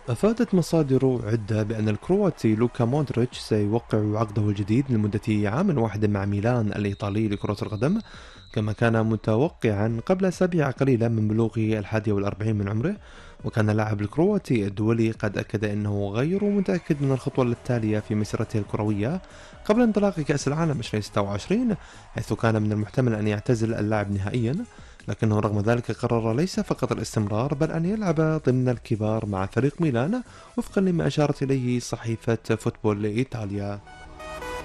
أفادت مصادر عدة بأن الكرواتي لوكا مودريتش سيوقع عقده الجديد لمدة عام واحد مع ميلان الإيطالي لكرة القدم، كما كان متوقعا قبل أسابيع قليلة من بلوغ 41 من عمره. وكان اللاعب الكرواتي الدولي قد أكد أنه غير متأكد من الخطوة التالية في مسيرته الكروية قبل انطلاق كأس العالم 2026، حيث كان من المحتمل أن يعتزل اللاعب نهائيا. لكنه رغم ذلك قرر ليس فقط الاستمرار بل أن يلعب ضمن الكبار مع فريق ميلان، وفقا لما أشارت إليه صحيفة فوتبول إيطاليا.